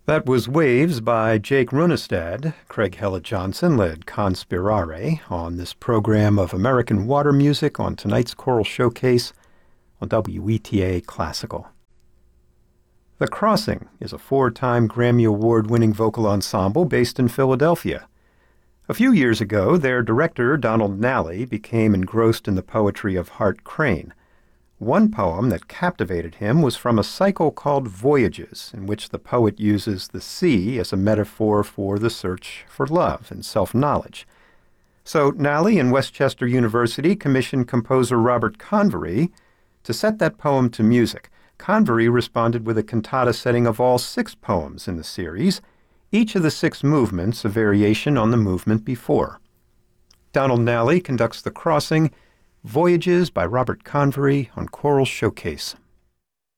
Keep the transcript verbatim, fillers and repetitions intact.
That was Waves by Jake Runestad. Craig Hella Johnson led Conspirare on this program of American water music on tonight's Choral Showcase on W E T A Classical. The Crossing is a four-time Grammy Award-winning vocal ensemble based in Philadelphia. A few years ago, their director, Donald Nally, became engrossed in the poetry of Hart Crane. One poem that captivated him was from a cycle called Voyages, in which the poet uses the sea as a metaphor for the search for love and self-knowledge. So Nally and Westchester University commissioned composer Robert Convery to set that poem to music. Convery responded with a cantata setting of all six poems in the series, each of the six movements a variation on the movement before. Donald Nally conducts The Crossing, Voyages by Robert Convery on Choral Showcase.